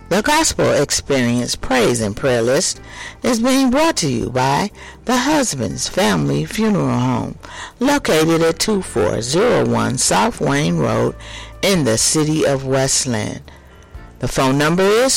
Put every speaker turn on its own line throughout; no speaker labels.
The Gospel Experience Praise and Prayer List is being brought to you by the Husbands Family Funeral Home, located at 2401 South Wayne Road in the city of Westland. The phone number is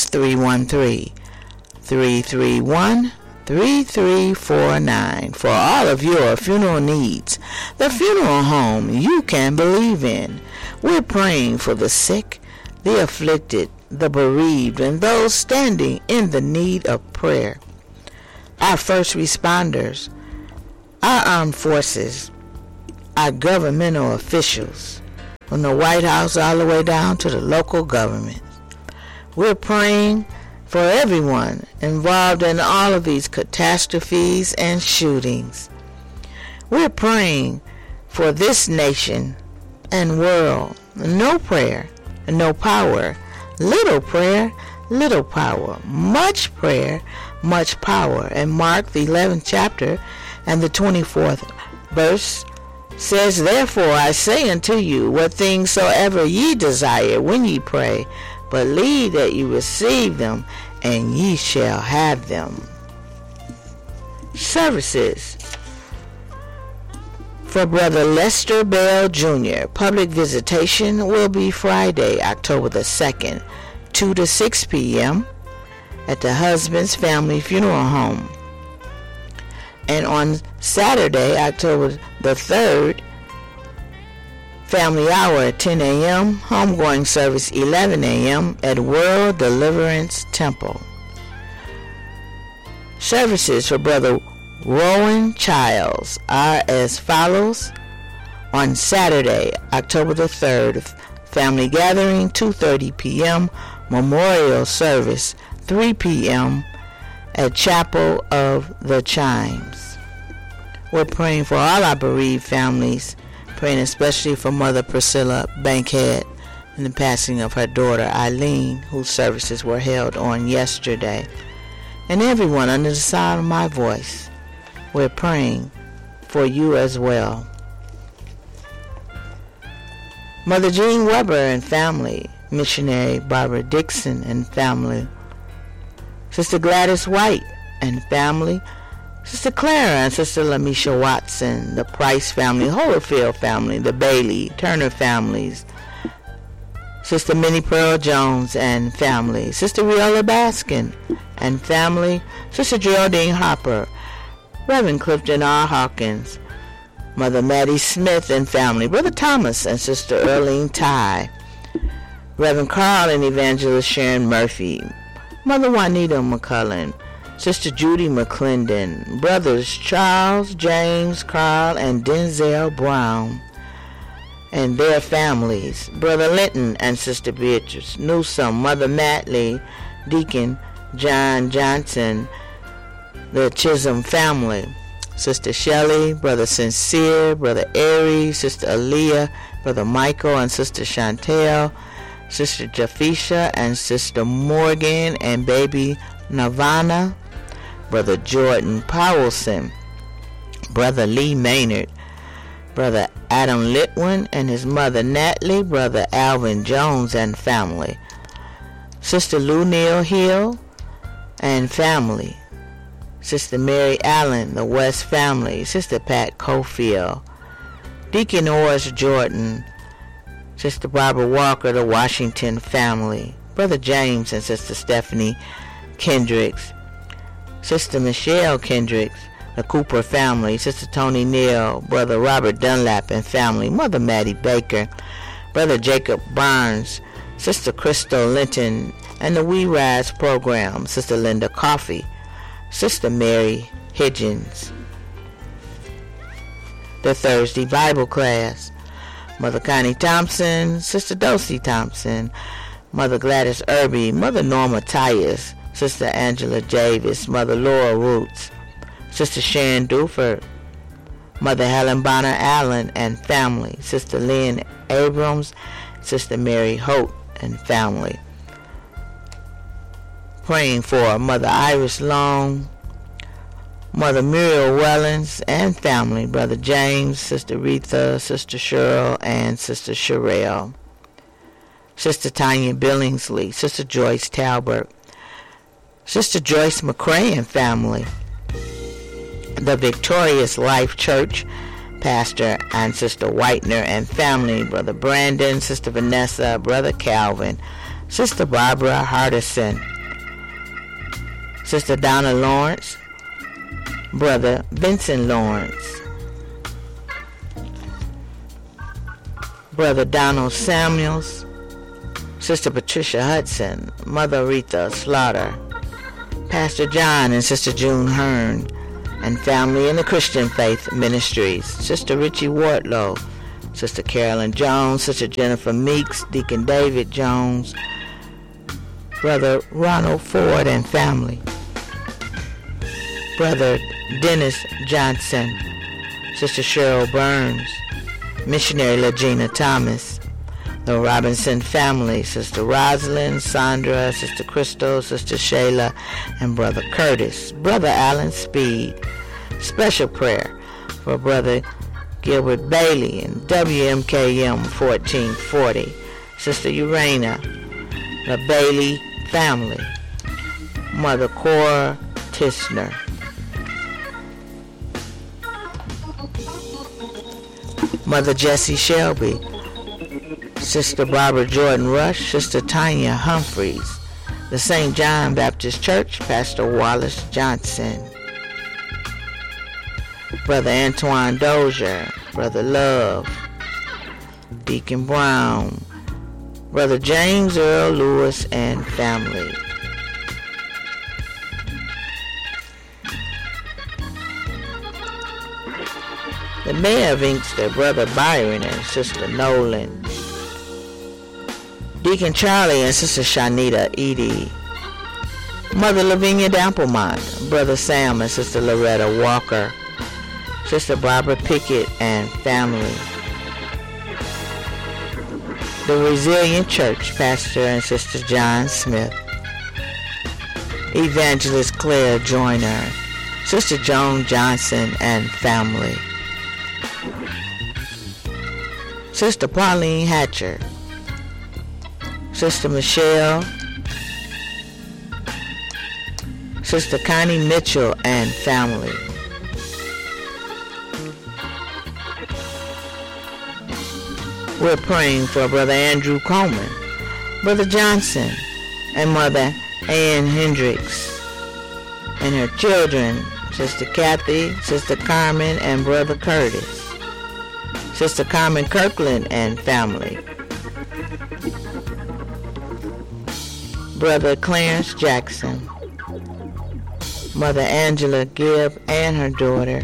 313-331-3349 for all of your funeral needs. The funeral home you can believe in. We're praying for the sick, the afflicted, the bereaved, and those standing in the need of prayer. Our first responders, our armed forces, our governmental officials, from the White House all the way down to the local government. We're praying for everyone involved in all of these catastrophes and shootings. We're praying for this nation and world. No prayer, no power. Little prayer, little power. Much prayer, much power. And Mark, the 11th chapter and the 24th verse says, Therefore I say unto you, what things soever ye desire when ye pray, believe that ye receive them, and ye shall have them. Services for Brother Lester Bell Jr. Public visitation will be Friday, October the 2nd, 2 to 6 p.m. at the Husbands Family Funeral Home. And on Saturday, October the 3rd, Family Hour at 10 a.m., Homegoing Service 11 a.m. at World Deliverance Temple. Services for Brother Rowan Childs are as follows. On Saturday, October the 3rd, Family Gathering, 2:30 p.m., Memorial Service, 3 p.m. at Chapel of the Chimes. We're praying for all our bereaved families, praying especially for Mother Priscilla Bankhead and the passing of her daughter Eileen, whose services were held on yesterday. And everyone under the sound of my voice, we're praying for you as well. Mother Jean Weber and family, Missionary Barbara Dixon and family, Sister Gladys White and family, Sister Clara and Sister Lamisha Watson, the Price family, Holyfield family, the Bailey, Turner families, Sister Minnie Pearl Jones and family, Sister Riola Baskin and family, Sister Geraldine Hopper, Reverend Clifton R. Hawkins, Mother Maddie Smith and family, Brother Thomas and Sister Earlene Ty, Reverend Carl and Evangelist Sharon Murphy, Mother Juanita McCullen, Sister Judy McClendon, Brothers Charles, James, Carl, and Denzel Brown, and their families, Brother Linton and Sister Beatrice Newsom, Mother Matley, Deacon John Johnson, the Chisholm family, Sister Shelley, Brother Sincere, Brother Airy, Sister Aaliyah, Brother Michael and Sister Chantel, Sister Jafisha and Sister Morgan and baby Nirvana, Brother Jordan Powelson, Brother Lee Maynard, Brother Adam Litwin and his mother Natalie, Brother Alvin Jones and family, Sister Lou Neal Hill and family, Sister Mary Allen, the West family, Sister Pat Cofield, Deacon Oris Jordan, Sister Barbara Walker, the Washington family, Brother James and Sister Stephanie Kendricks, Sister Michelle Kendricks, the Cooper family, Sister Tony Neal, Brother Robert Dunlap and family, Mother Maddie Baker, Brother Jacob Barnes, Sister Crystal Linton, and the We Rise program, Sister Linda Coffey, Sister Mary Higgins. The Thursday Bible class, Mother Connie Thompson, Sister Dulcie Thompson, Mother Gladys Irby, Mother Norma Tyus, Sister Angela Davis, Mother Laura Roots, Sister Sharon Duford, Mother Helen Bonner Allen and family, Sister Lynn Abrams, Sister Mary Holt and family. Praying for Mother Iris Long, Mother Muriel Wellens and family, Brother James, Sister Retha, Sister Cheryl, and Sister Sherelle. Sister Tanya Billingsley, Sister Joyce Talbert, Sister Joyce McCray and family, the Victorious Life Church, Pastor and Sister Whitener and family, Brother Brandon, Sister Vanessa, Brother Calvin, Sister Barbara Hardison, Sister Donna Lawrence, Brother Vincent Lawrence, Brother Donald Samuels, Sister Patricia Hudson, Mother Aretha Slaughter, Pastor John and Sister June Hearn and family in the Christian Faith Ministries, Sister Richie Wardlow, Sister Carolyn Jones, Sister Jennifer Meeks, Deacon David Jones, Brother Ronald Ford and family, Brother Dennis Johnson, Sister Cheryl Burns, Missionary Legina Thomas, the Robinson family, Sister Rosalind, Sandra, Sister Crystal, Sister Shayla, and Brother Curtis, Brother Alan Speed. Special prayer for Brother Gilbert Bailey and WMKM 1440, Sister Urana, the Bailey family, Mother Cora Tisner, Mother Jessie Shelby, Sister Barbara Jordan Rush, Sister Tanya Humphreys, the St. John Baptist Church, Pastor Wallace Johnson, Brother Antoine Dozier, Brother Love, Deacon Brown, Brother James Earl Lewis and family. The Mayor of Inkster, Brother Byron and Sister Nolan, Deacon Charlie and Sister Shanita Edie, Mother Lavinia Damplemont, Brother Sam and Sister Loretta Walker, Sister Barbara Pickett and family, the Resilient Church, Pastor and Sister John Smith, Evangelist Claire Joyner, Sister Joan Johnson and family, Sister Pauline Hatcher, Sister Michelle, Sister Connie Mitchell and family, we're praying for Brother Andrew Coleman, Brother Johnson, and Mother Ann Hendricks, and her children, Sister Kathy, Sister Carmen, and Brother Curtis, Sister Carmen Kirkland and family, Brother Clarence Jackson, Mother Angela Gibb and her daughter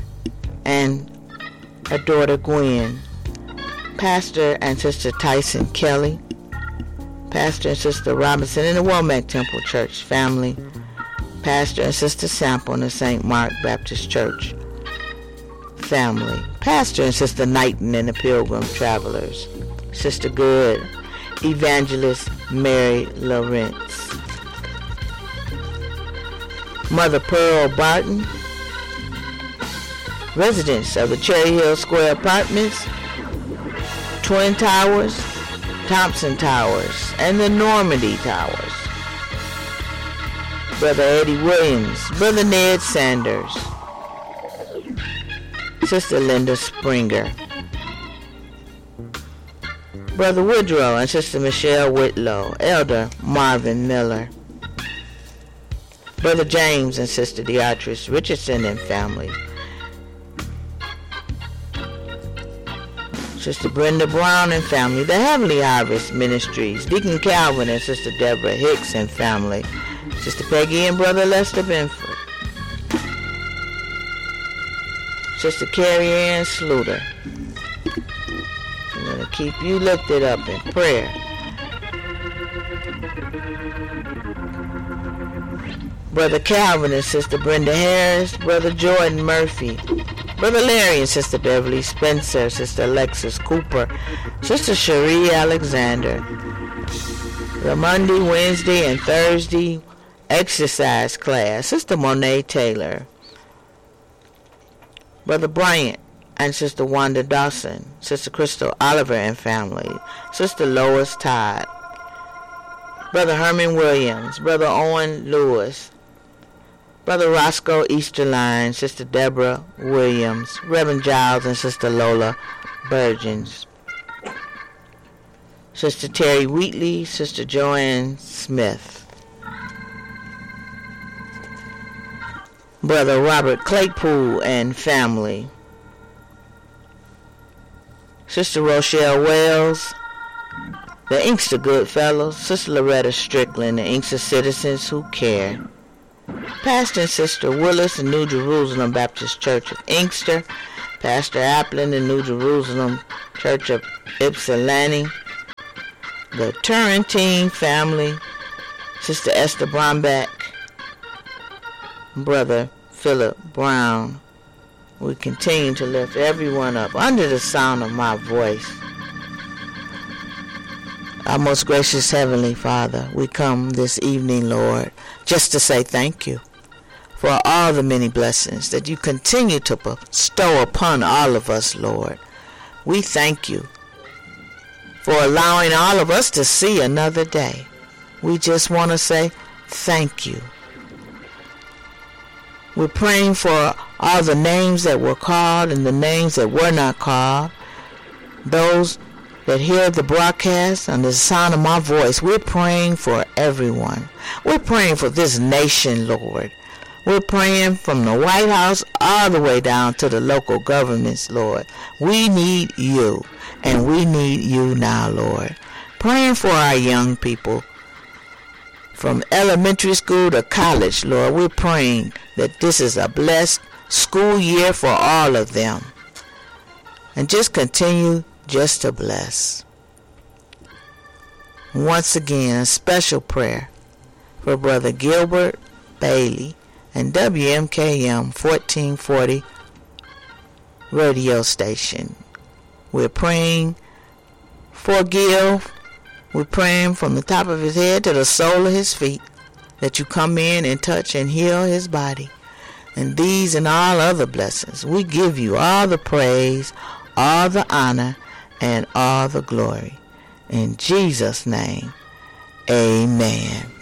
Gwen, Pastor and Sister Tyson Kelly, Pastor and Sister Robinson in the Womack Temple Church family, Pastor and Sister Sample in the St. Mark Baptist Church family, Pastor and Sister Knighton in the Pilgrim Travelers, Sister Good, Evangelist Mary Lawrence, Mother Pearl Barton, residents of the Cherry Hill Square Apartments, Twin Towers, Thompson Towers, and the Normandy Towers, Brother Eddie Williams, Brother Ned Sanders, Sister Linda Springer, Brother Woodrow and Sister Michelle Whitlow, Elder Marvin Miller, Brother James and Sister Beatrice Richardson and family, Sister Brenda Brown and family, the Heavenly Harvest Ministries, Deacon Calvin and Sister Deborah Hicks and family, Sister Peggy and Brother Lester Benford, Sister Carrie Ann Sluter. I'm going to keep you lifted up in prayer. Brother Calvin and Sister Brenda Harris, Brother Jordan Murphy, Brother Larry and Sister Beverly Spencer, Sister Alexis Cooper, Sister Cherie Alexander, the Monday, Wednesday, and Thursday exercise class, Sister Monet Taylor, Brother Bryant and Sister Wanda Dawson, Sister Crystal Oliver and family, Sister Lois Todd, Brother Herman Williams, Brother Owen Lewis, Brother Roscoe Easterline, Sister Deborah Williams, Reverend Giles and Sister Lola Burgeons, Sister Terry Wheatley, Sister Joanne Smith, Brother Robert Claypool and family, Sister Rochelle Wells, the Inkster Goodfellows, Sister Loretta Strickland, the Inkster Citizens Who Care, Pastor and Sister Willis, the New Jerusalem Baptist Church of Inkster, Pastor Applin, the New Jerusalem Church of Ypsilanti, the Turrentine family, Sister Esther Bromback, Brother Philip Brown. We continue to lift everyone up under the sound of my voice. Our most gracious Heavenly Father, we come this evening, Lord, just to say thank you for all the many blessings that you continue to bestow upon all of us, Lord. We thank you for allowing all of us to see another day. We just want to say thank you. We're praying for all the names that were called and the names that were not called, those that hear the broadcast and the sound of my voice. We're praying for everyone. We're praying for this nation, Lord. We're praying from the White House all the way down to the local governments, Lord. We need you, and we need you now, Lord. Praying for our young people from elementary school to college, Lord. We're praying that this is a blessed school year for all of them. And just continue just to bless. Once again, a special prayer for Brother Gilbert Bailey and WMKM 1440 radio station. We're praying for Gil. We're praying from the top of his head to the sole of his feet that you come in and touch and heal his body. And these and all other blessings, we give you all the praise, all the honor, and all the glory. In Jesus' name, amen.